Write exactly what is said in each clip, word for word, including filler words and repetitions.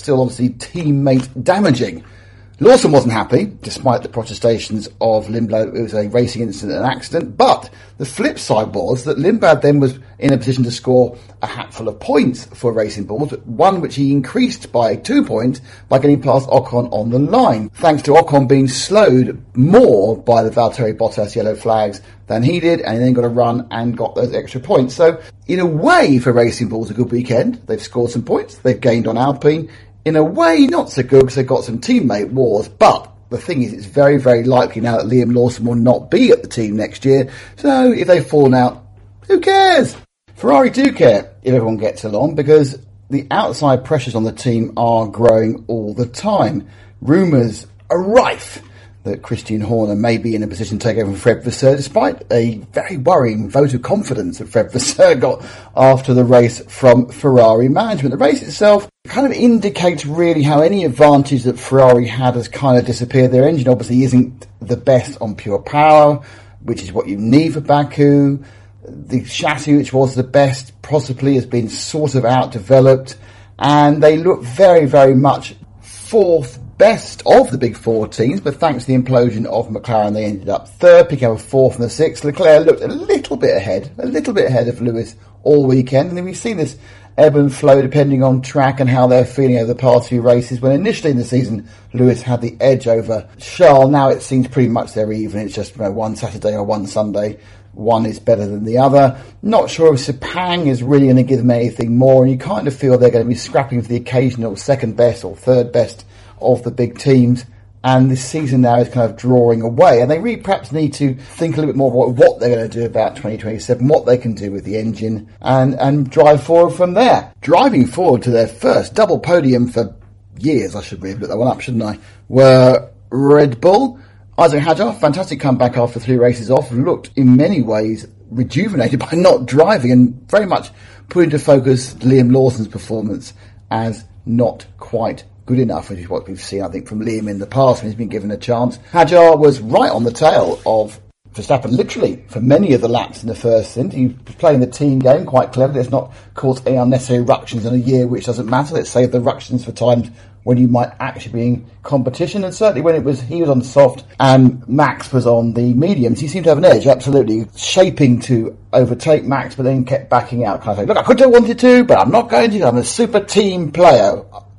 still obviously teammate damaging. Lawson wasn't happy, despite the protestations of Lindblad. It was a racing incident, an accident. But the flip side was that Lindblad then was in a position to score a hatful of points for Racing Bulls, one which he increased by two points by getting past Ocon on the line, thanks to Ocon being slowed more by the Valtteri Bottas yellow flags than he did, and he then got a run and got those extra points. So, in a way, for Racing Bulls, a good weekend. They've scored some points, they've gained on Alpine. In a way, not so good because they've got some teammate wars, but the thing is, it's very, very likely now that Liam Lawson will not be at the team next year, so if they've fallen out, who cares? Ferrari do care if everyone gets along, because the outside pressures on the team are growing all the time. Rumours are rife that Christian Horner may be in a position to take over from Fred Vasseur, despite a very worrying vote of confidence that Fred Vasseur got after the race from Ferrari management. The race itself kind of indicates really how any advantage that Ferrari had has kind of disappeared. Their engine obviously isn't the best on pure power, which is what you need for Baku. The chassis, which was the best, possibly has been sort of out-developed, and they look very, very much fourth best of the big four teams, but thanks to the implosion of McLaren, they ended up third, picking up a fourth and a sixth. Leclerc looked a little bit ahead, a little bit ahead of Lewis all weekend, and then we've seen this ebb and flow depending on track and how they're feeling over the past few races, when initially in the season Lewis had the edge over Charles. Now it seems pretty much they're even. It's just, you know, one Saturday or one Sunday. One is better than the other. Not sure if Sepang is really going to give them anything more, and you kind of feel they're going to be scrapping for the occasional second best or third best of the big teams, and this season now is kind of drawing away, and they really perhaps need to think a little bit more about what they're going to do about twenty twenty-seven, what they can do with the engine, and, and drive forward from there. Driving forward to their first double podium for years, I should really have looked that one up, shouldn't I, were Red Bull. Isaac Hadjar, fantastic comeback after three races off, looked in many ways rejuvenated by not driving, and very much put into focus Liam Lawson's performance as not quite good enough, which is what we've seen, I think, from Liam in the past when he's been given a chance. Hadjar was right on the tail of Verstappen, literally, for many of the laps in the first stint. He was playing the team game quite cleverly. Let's not cause any unnecessary ructions in a year which doesn't matter. Let's save the ructions for times when you might actually be in competition. And certainly when it was he was on the soft and Max was on the mediums, he seemed to have an edge, absolutely, shaping to overtake Max, but then kept backing out, kind of saying, look, I could have wanted to, but I'm not going to. I'm a super team player.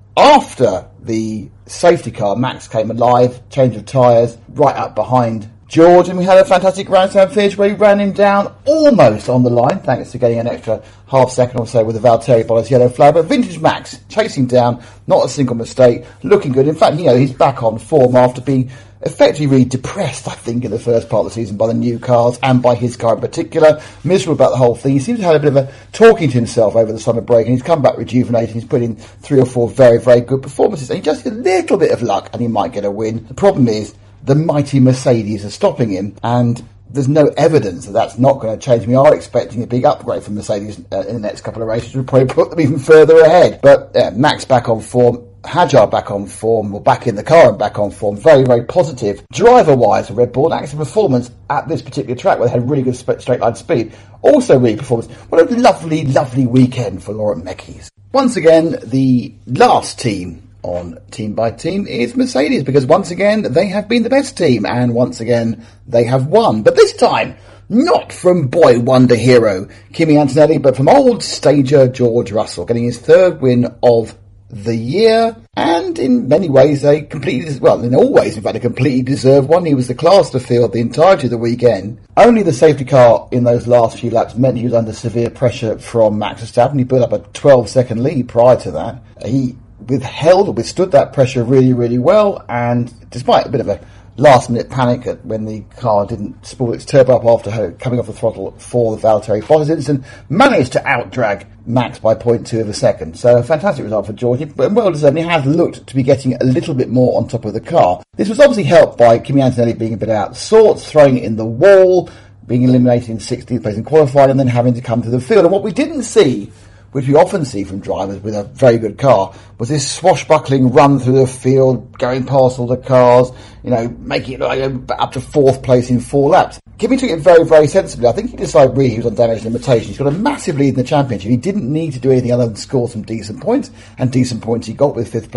After the safety car, Max came alive, change of tyres, right up behind George, and we had a fantastic grandstand finish where he ran him down almost on the line, thanks to getting an extra half second or so with the Valtteri Bottas yellow flag. But vintage Max chasing down, not a single mistake, looking good. In fact, you know, he's back on form after being effectively really depressed, I think, in the first part of the season by the new cars and by his car in particular. Miserable about the whole thing. He seems to have had a bit of a talking to himself over the summer break, and he's come back rejuvenated. He's put in three or four very, very good performances, and he just needs a little bit of luck and he might get a win. The problem is the mighty Mercedes are stopping him, and there's no evidence that that's not going to change. We are expecting a big upgrade from Mercedes uh, in the next couple of races, which will probably put them even further ahead. But uh, Max back on form, Hadjar back on form, or back in the car and back on form. Very, very positive. Driver-wise for Red Bull, actual performance at this particular track where they had really good sp- straight line speed. Also really performance. What a lovely, lovely weekend for Laurent Mekies. Once again, the last team on Team by Team is Mercedes, because once again they have been the best team, and once again they have won. But this time, not from boy wonder hero Kimi Antonelli, but from old stager George Russell, getting his third win of the year, and in many ways a completely, well, in all ways, in fact, a completely deserved one. He was the class to field the entirety of the weekend. Only the safety car in those last few laps meant he was under severe pressure from Max Verstappen. He built up a twelve second lead prior to that. He withheld or withstood that pressure really, really well, and despite a bit of a last minute panic at when the car didn't spool its turbo up after her coming off the throttle for the Valtteri Bottas incident, managed to outdrag Max by zero point two of a second. So a fantastic result for George, and well deserved. He has looked to be getting a little bit more on top of the car. This was obviously helped by Kimi Antonelli being a bit out of sorts, throwing it in the wall, being eliminated in sixteenth place in qualifying, and then having to come to the field. And what we didn't see, which we often see from drivers with a very good car, was this swashbuckling run through the field, going past all the cars, you know, making it like up to fourth place in four laps. Kimi took it very, very sensibly. I think he decided really he was on damage limitation. He's got a massive lead in the championship. He didn't need to do anything other than score some decent points, and decent points he got with fifth place.